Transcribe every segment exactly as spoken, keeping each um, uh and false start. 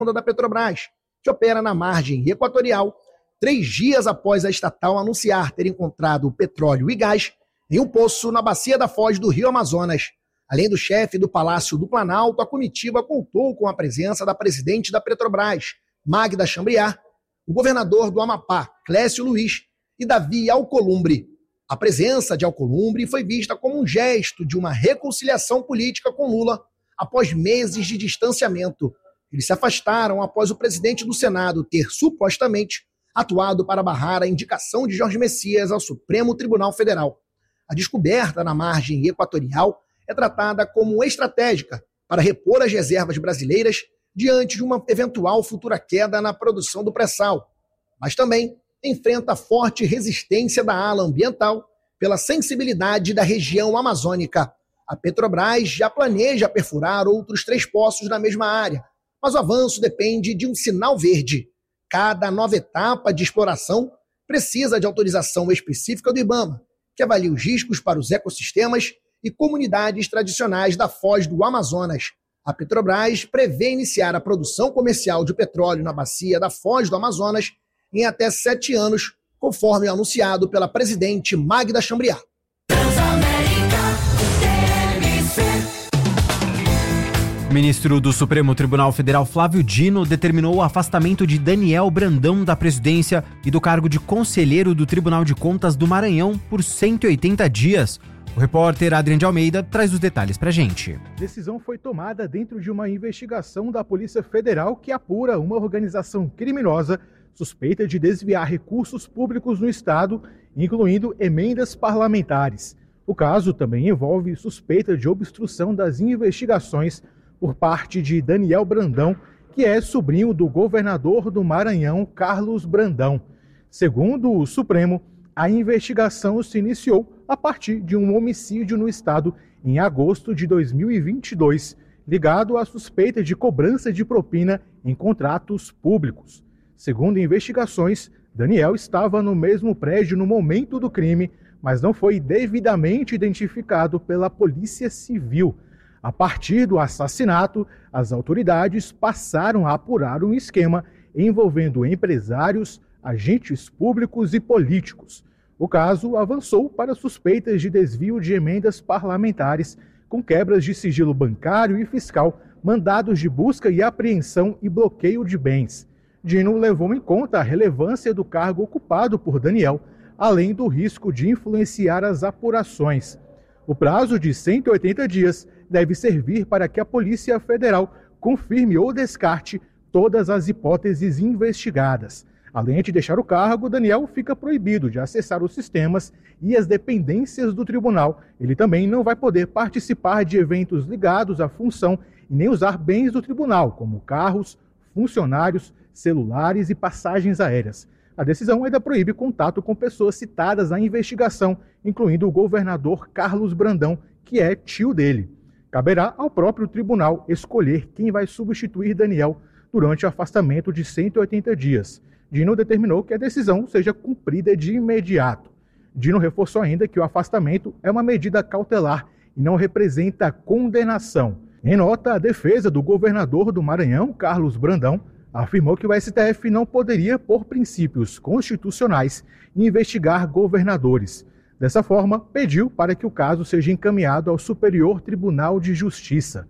da Petrobras, que opera na margem equatorial, três dias após a estatal anunciar ter encontrado petróleo e gás em um poço na bacia da foz do Rio Amazonas. Além do chefe do Palácio do Planalto, a comitiva contou com a presença da presidente da Petrobras, Magda Chambriard, o governador do Amapá, Clécio Luiz, e Davi Alcolumbre. A presença de Alcolumbre foi vista como um gesto de uma reconciliação política com Lula após meses de distanciamento. Eles se afastaram após o presidente do Senado ter, supostamente, atuado para barrar a indicação de Jorge Messias ao Supremo Tribunal Federal. A descoberta na margem equatorial é tratada como estratégica para repor as reservas brasileiras diante de uma eventual futura queda na produção do pré-sal, mas também enfrenta forte resistência da ala ambiental pela sensibilidade da região amazônica. A Petrobras já planeja perfurar outros três poços na mesma área, mas o avanço depende de um sinal verde. Cada nova etapa de exploração precisa de autorização específica do IBAMA, que avalia os riscos para os ecossistemas e comunidades tradicionais da foz do Amazonas. A Petrobras prevê iniciar a produção comercial de petróleo na bacia da foz do Amazonas em até sete anos, conforme anunciado pela presidente Magda Chambriard. O ministro do Supremo Tribunal Federal, Flávio Dino, determinou o afastamento de Daniel Brandão da presidência e do cargo de conselheiro do Tribunal de Contas do Maranhão por cento e oitenta dias. O repórter Adriano de Almeida traz os detalhes pra gente. A decisão foi tomada dentro de uma investigação da Polícia Federal que apura uma organização criminosa suspeita de desviar recursos públicos no Estado, incluindo emendas parlamentares. O caso também envolve suspeita de obstrução das investigações por parte de Daniel Brandão, que é sobrinho do governador do Maranhão, Carlos Brandão. Segundo o Supremo, a investigação se iniciou a partir de um homicídio no estado em agosto de dois mil e vinte e dois, ligado à suspeita de cobrança de propina em contratos públicos. Segundo investigações, Daniel estava no mesmo prédio no momento do crime, mas não foi devidamente identificado pela Polícia Civil. A partir do assassinato, as autoridades passaram a apurar um esquema envolvendo empresários, agentes públicos e políticos. O caso avançou para suspeitas de desvio de emendas parlamentares, com quebras de sigilo bancário e fiscal, mandados de busca e apreensão e bloqueio de bens. Dino levou em conta a relevância do cargo ocupado por Daniel, além do risco de influenciar as apurações. O prazo de cento e oitenta dias deve servir para que a Polícia Federal confirme ou descarte todas as hipóteses investigadas. Além de deixar o cargo, Daniel fica proibido de acessar os sistemas e as dependências do tribunal. Ele também não vai poder participar de eventos ligados à função e nem usar bens do tribunal, como carros, funcionários, celulares e passagens aéreas. A decisão ainda proíbe contato com pessoas citadas na investigação, incluindo o governador Carlos Brandão, que é tio dele. Caberá ao próprio tribunal escolher quem vai substituir Daniel durante o afastamento de cento e oitenta dias. Dino determinou que a decisão seja cumprida de imediato. Dino reforçou ainda que o afastamento é uma medida cautelar e não representa condenação. Em nota, a defesa do governador do Maranhão, Carlos Brandão, afirmou que o S T F não poderia, por princípios constitucionais, investigar governadores. Dessa forma, pediu para que o caso seja encaminhado ao Superior Tribunal de Justiça.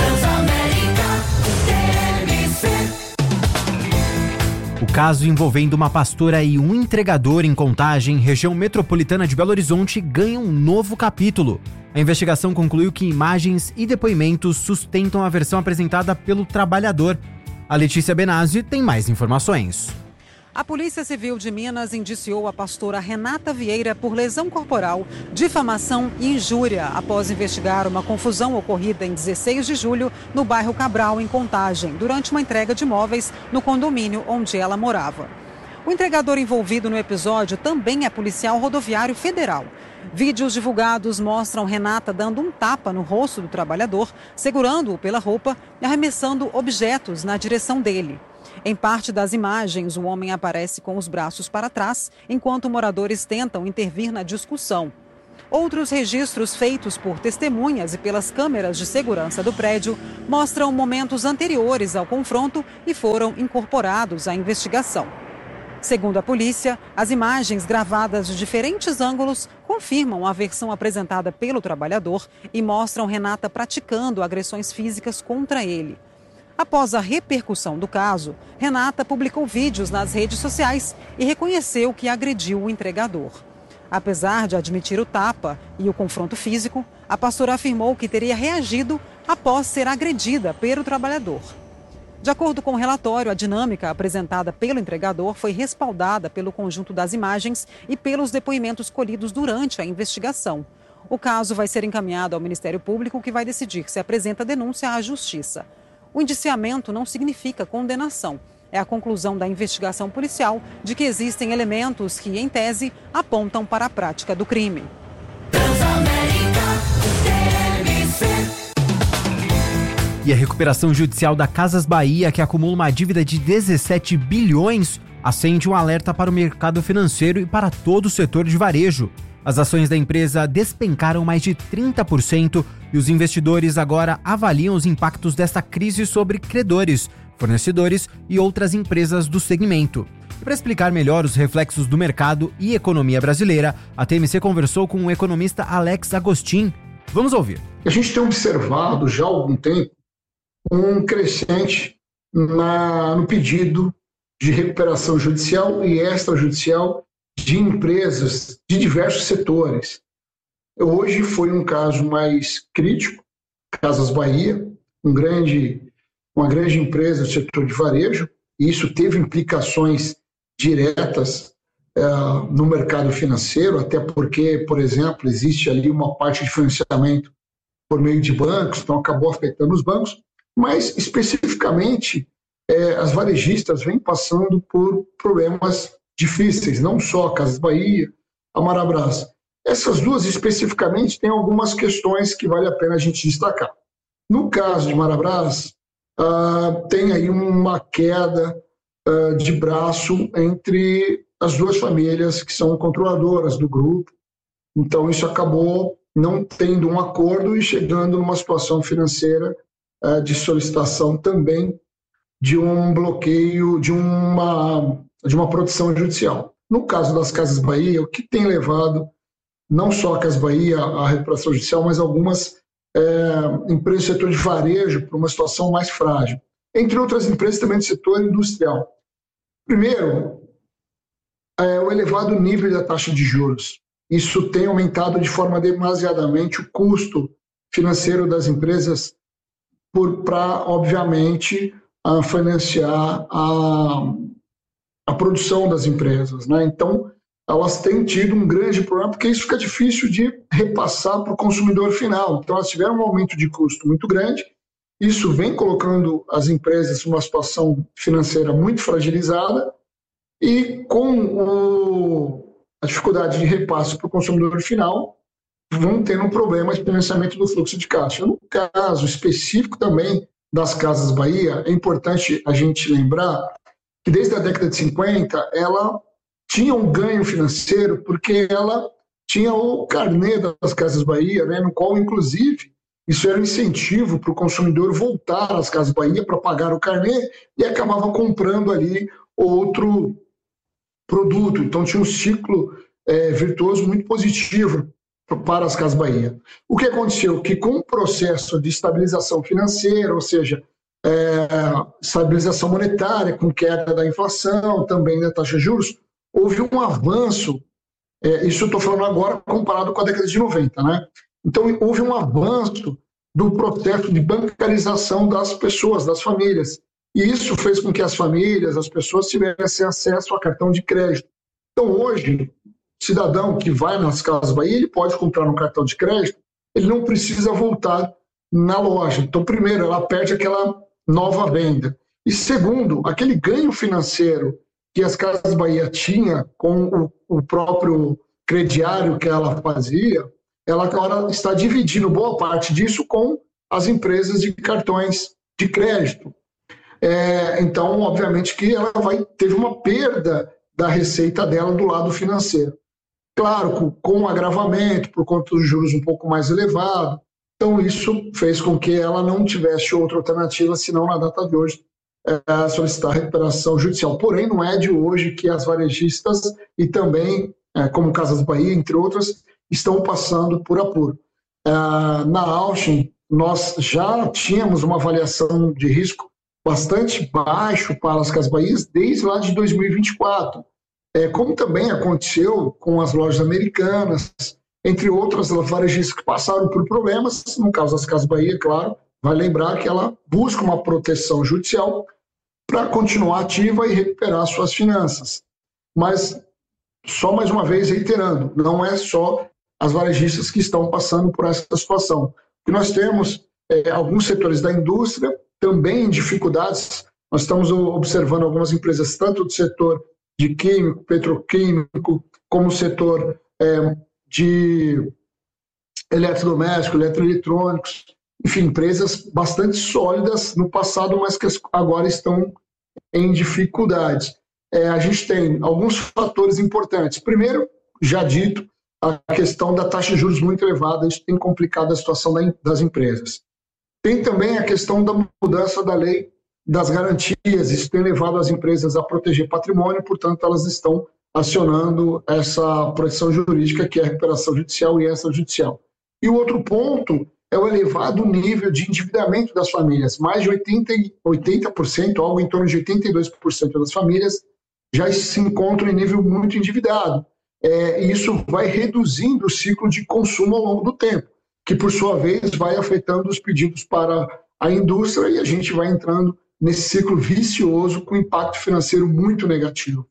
O caso envolvendo uma pastora e um entregador em Contagem, região metropolitana de Belo Horizonte, ganha um novo capítulo. A investigação concluiu que imagens e depoimentos sustentam a versão apresentada pelo trabalhador. A Letícia Benazzi tem mais informações. A Polícia Civil de Minas indiciou a pastora Renata Vieira por lesão corporal, difamação e injúria após investigar uma confusão ocorrida em dezesseis de julho no bairro Cabral, em Contagem, durante uma entrega de móveis no condomínio onde ela morava. O entregador envolvido no episódio também é policial rodoviário federal. Vídeos divulgados mostram Renata dando um tapa no rosto do trabalhador, segurando-o pela roupa e arremessando objetos na direção dele. Em parte das imagens, o homem aparece com os braços para trás, enquanto moradores tentam intervir na discussão. Outros registros feitos por testemunhas e pelas câmeras de segurança do prédio mostram momentos anteriores ao confronto e foram incorporados à investigação. Segundo a polícia, as imagens gravadas de diferentes ângulos confirmam a versão apresentada pelo trabalhador e mostram Renata praticando agressões físicas contra ele. Após a repercussão do caso, Renata publicou vídeos nas redes sociais e reconheceu que agrediu o entregador. Apesar de admitir o tapa e o confronto físico, a pastora afirmou que teria reagido após ser agredida pelo trabalhador. De acordo com o relatório, a dinâmica apresentada pelo entregador foi respaldada pelo conjunto das imagens e pelos depoimentos colhidos durante a investigação. O caso vai ser encaminhado ao Ministério Público, que vai decidir se apresenta denúncia à Justiça. O indiciamento não significa condenação. É a conclusão da investigação policial de que existem elementos que, em tese, apontam para a prática do crime. E a recuperação judicial da Casas Bahia, que acumula uma dívida de dezessete bilhões, acende um alerta para o mercado financeiro e para todo o setor de varejo. As ações da empresa despencaram mais de trinta por cento e os investidores agora avaliam os impactos desta crise sobre credores, fornecedores e outras empresas do segmento. E para explicar melhor os reflexos do mercado e economia brasileira, a T M C conversou com o economista Alex Agostin. Vamos ouvir. A gente tem observado já há algum tempo um crescente na, no pedido de recuperação judicial e extrajudicial de empresas de diversos setores. Hoje foi um caso mais crítico, Casas Bahia, um grande, uma grande empresa do setor de varejo, e isso teve implicações diretas uh, no mercado financeiro, até porque, por exemplo, existe ali uma parte de financiamento por meio de bancos, então acabou afetando os bancos, mas especificamente eh, as varejistas vêm passando por problemas difíceis, não só a Casas Bahia, a Marabras. Essas duas especificamente têm algumas questões que vale a pena a gente destacar. No caso de Marabras, uh, tem aí uma queda uh, de braço entre as duas famílias que são controladoras do grupo, então isso acabou não tendo um acordo e chegando numa situação financeira uh, de solicitação também de um bloqueio, de uma, de uma produção judicial. No caso das Casas Bahia, o que tem levado não só a Casas Bahia à recuperação judicial, mas algumas é, empresas do setor de varejo para uma situação mais frágil, entre outras empresas também do setor industrial. Primeiro, é, o elevado nível da taxa de juros. Isso tem aumentado de forma demasiadamente o custo financeiro das empresas para, obviamente, a financiar a, a produção das empresas, né? Então, elas têm tido um grande problema, porque isso fica difícil de repassar para o consumidor final. Então, elas tiveram um aumento de custo muito grande, isso vem colocando as empresas numa situação financeira muito fragilizada, e com o, a dificuldade de repasse para o consumidor final, vão ter um problema de financiamento do fluxo de caixa. No caso específico também das Casas Bahia, é importante a gente lembrar que desde a década de cinquenta, ela tinha um ganho financeiro porque ela tinha o carnê das Casas Bahia, né, no qual, inclusive, isso era um incentivo para o consumidor voltar às Casas Bahia para pagar o carnê e acabava comprando ali outro produto. Então, tinha um ciclo é, virtuoso muito positivo para as Casas Bahia. O que aconteceu? Que com o processo de estabilização financeira, ou seja, é, estabilização monetária, com queda da inflação, também da taxa de juros, houve um avanço, é, isso eu estou falando agora comparado com a década de noventa, né? Então, houve um avanço do processo de bancarização das pessoas, das famílias. E isso fez com que as famílias, as pessoas tivessem acesso a cartão de crédito. Então, hoje, o cidadão que vai nas Casas Bahia, ele pode comprar um cartão de crédito, ele não precisa voltar na loja. Então, primeiro, ela perde aquela nova venda. E segundo, aquele ganho financeiro que as Casas Bahia tinha com o, o próprio crediário que ela fazia, ela agora está dividindo boa parte disso com as empresas de cartões de crédito. É, então, obviamente que ela vai, teve uma perda da receita dela do lado financeiro. claro, com, com um agravamento por conta dos juros um pouco mais elevados. Então, isso fez com que ela não tivesse outra alternativa, senão na data de hoje, é, solicitar recuperação judicial. Porém, não é de hoje que as varejistas e também, é, como Casas Bahia, entre outras, estão passando por apuro. É, na Auchin, nós já tínhamos uma avaliação de risco bastante baixo para as Casas Bahia desde lá de dois mil e vinte e quatro, é, como também aconteceu com as lojas americanas, entre outras varejistas que passaram por problemas. No caso das Casas Bahia, claro, vai lembrar que ela busca uma proteção judicial para continuar ativa e recuperar suas finanças. Mas, só mais uma vez reiterando, não é só as varejistas que estão passando por essa situação. E nós temos é, alguns setores da indústria também em dificuldades. Nós estamos observando algumas empresas, tanto do setor de químico, petroquímico, como o setor é, de eletrodoméstico, eletroeletrônicos, enfim, empresas bastante sólidas no passado, mas que agora estão em dificuldades. É, a gente tem alguns fatores importantes. Primeiro, já dito, a questão da taxa de juros muito elevada, isso tem complicado a situação das empresas. Tem também a questão da mudança da lei das garantias, isso tem levado as empresas a proteger patrimônio, portanto, elas estão acionando essa proteção jurídica, que é a recuperação judicial e extrajudicial. E o outro ponto é o elevado nível de endividamento das famílias. Mais de oitenta por cento, algo em torno de oitenta e dois por cento das famílias já se encontram em nível muito endividado. É, e isso vai reduzindo o ciclo de consumo ao longo do tempo, que por sua vez vai afetando os pedidos para a indústria e a gente vai entrando nesse ciclo vicioso com impacto financeiro muito negativo.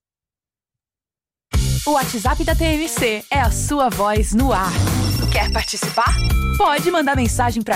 O WhatsApp da T M C é a sua voz no ar. Quer participar? Pode mandar mensagem para